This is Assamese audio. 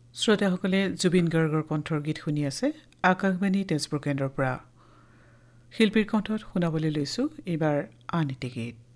শ্ৰোতাসকলে জুবিন গাৰ্গৰ কণ্ঠৰ গীত শুনি আছে আকাশবাণী তেজপুৰ কেন্দ্ৰৰ পৰা। শিল্পীৰ কণ্ঠত শুনাবলৈ লৈছোঁ এইবাৰ আন এটি গীত।